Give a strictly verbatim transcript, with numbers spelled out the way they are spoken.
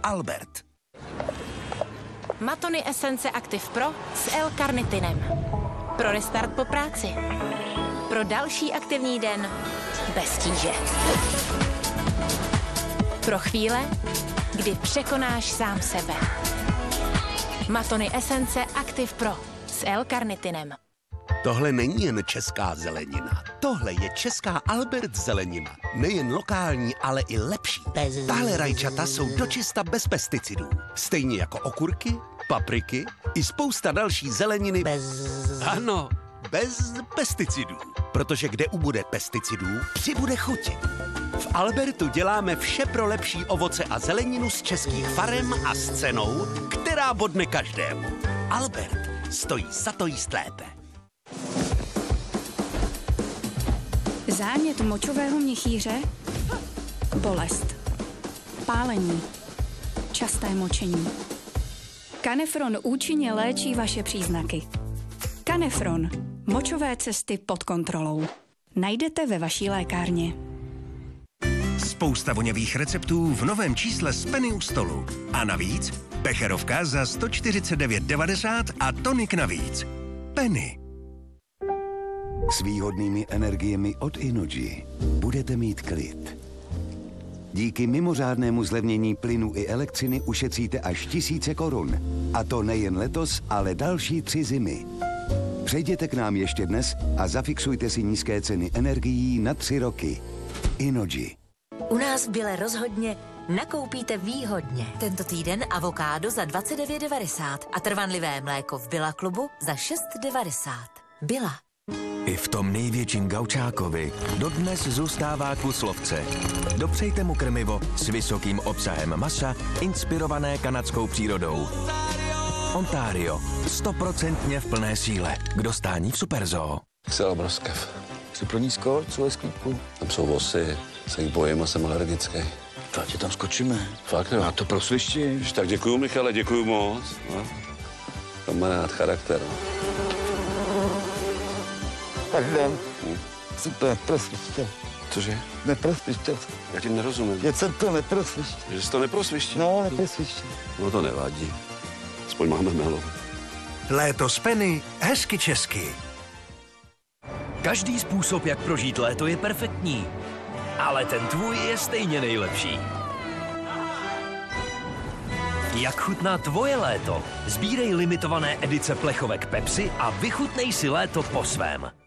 Albert. Matony Esence Active Pro s L-karnitinem. Pro restart po práci. Pro další aktivní den bez tíže. Pro chvíle, kdy překonáš sám sebe. Matony Esence Active Pro s L-karnitinem. Tohle není jen česká zelenina. Tohle je česká Albert zelenina. Nejen lokální, ale i lepší. Tahle rajčata jsou dočista bez pesticidů. Stejně jako okurky, papriky i spousta další zeleniny. Bez... Ano, bez pesticidů. Protože kde ubude pesticidů, přibude chuti. V Albertu děláme vše pro lepší ovoce a zeleninu z českých farem a s cenou, která bodne každému. Albert stojí za to jíst lépe. Zánět močového měchýře, bolest, pálení, časté močení. Kanefron účinně léčí vaše příznaky. Kanefron, močové cesty pod kontrolou. Najdete ve vaší lékárně. Spousta voňavých receptů v novém čísle z Penny u stolu. A navíc becherovka za sto čtyřicet devět devadesát a tonik navíc. Penny. S výhodnými energiemi od Innogy budete mít klid. Díky mimořádnému zlevnění plynu i elektřiny ušetříte až tisíce korun. A to nejen letos, ale další tři zimy. Přejděte k nám ještě dnes a zafixujte si nízké ceny energií na tři roky. Innogy. U nás v Bile rozhodně nakoupíte výhodně. Tento týden avokádo za dvacet devět devadesát a trvanlivé mléko v Billa klubu za šest devadesát. Billa. I v tom největším gaučákovi dodnes zůstává kus lovce. Dopřejte mu krmivo s vysokým obsahem masa, inspirované kanadskou přírodou. Ontario. Stoprocentně v plné síle. K dostání v Superzoo. Ksela broskev. Jsi pro nízko, co je sklípku? Tam jsou vosy, se jich bojím a jsem alergický. To ti tam skočíme. Fakt jo. A to prosvištíš. Tak děkuju, Michale, děkuju moc. No. Kamarád, charakter. Tak jdem. Hm. Super, prosviště. Cože? Neprosviště. Já ti nerozumím. Je jsem to neprosviště. Že jsi to neprosviště? No, neprosviště. No to nevadí. Aspoň máme melo. Léto z Penny, hezky česky. Každý způsob, jak prožít léto, je perfektní. Ale ten tvůj je stejně nejlepší. Jak chutná tvoje léto? Sbírej limitované edice plechovek Pepsi a vychutnej si léto po svém.